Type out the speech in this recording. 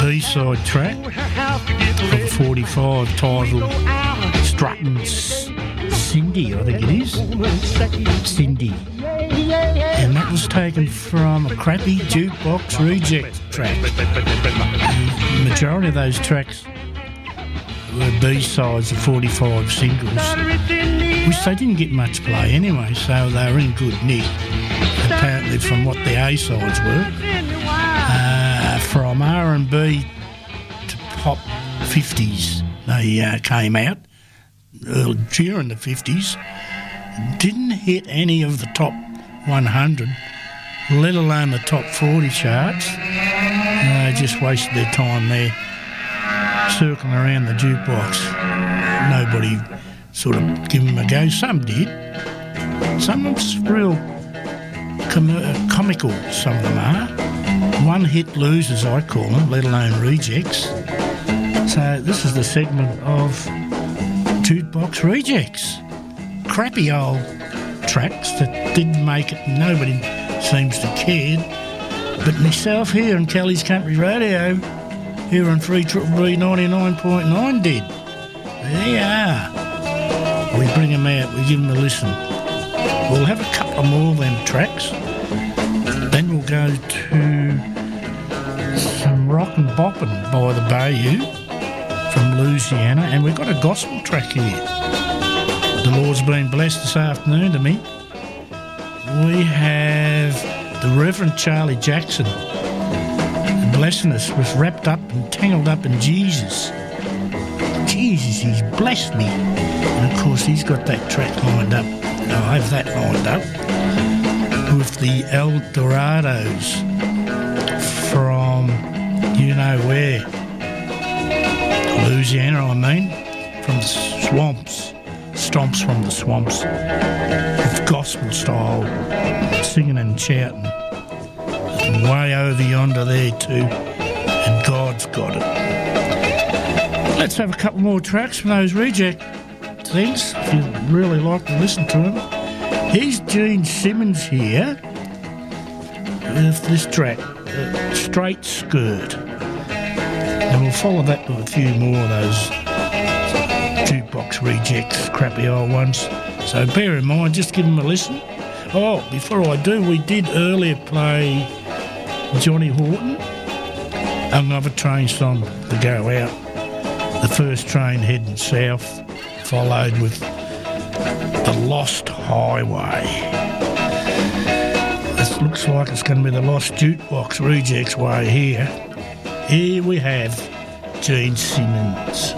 B-side track of 45 titled Struttin' Cindy, I think it is. Cindy. And that was taken from a crappy Jukebox Reject track. The majority of those tracks were B-sides of 45 singles, which they didn't get much play anyway, so they were in good nick, apparently, from what the A-sides were. From R&B to pop 50s, they came out during the 50s. Didn't hit any of the top 100, let alone the top 40 charts. They just wasted their time there circling around the jukebox. Nobody sort of gave them a go. Some did. Some of them's real comical, some of them are. One-hit losers, I call them, let alone rejects. So this is the segment of Jukebox Rejects. Crappy old tracks that didn't make it, nobody seems to care. But myself here on Kelly's Country Radio, here on 3BBB 99.9 did. There you are. We bring them out, we give them a listen. We'll have a couple more of them tracks. Then we'll go to some Rockin' Boppin' by the Bayou from Louisiana, and we've got a gospel track here. The Lord's been blessed this afternoon to me. We have the Reverend Charlie Jackson blessing us with Wrapped Up and Tangled Up in Jesus. Jesus, he's blessed me. And of course, he's got that track lined up. I have that lined up with the El Dorados from you know where. Louisiana, I mean, from the swamps. Stomps from the swamps with gospel style singing and shouting. And way over yonder there too, and God's got it. Let's have a couple more tracks from those reject things if you'd really like to listen to them. Here's Gene Simmons here with this track, Straight Skirt. And we'll follow that with a few more of those Jukebox Rejects, crappy old ones. So bear in mind, just give them a listen. Oh, before I do, we did earlier play Johnny Horton, Another Train Song to Go Out. The first train heading south, followed with The Lost Highway. This looks like it's going to be the Lost Jukebox Rejects way here. Here we have Gene Simmons.